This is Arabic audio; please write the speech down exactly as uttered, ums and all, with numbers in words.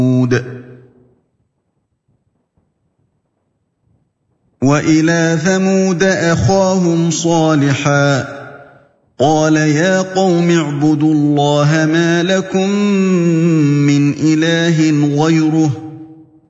وَإِلَىٰ ثَمُودَ أَخَاهُمْ صَالِحًا قَالَ يَا قَوْمِ اعْبُدُوا اللَّهَ مَا لَكُم مِّنْ إِلَٰهٍ غَيْرُهُ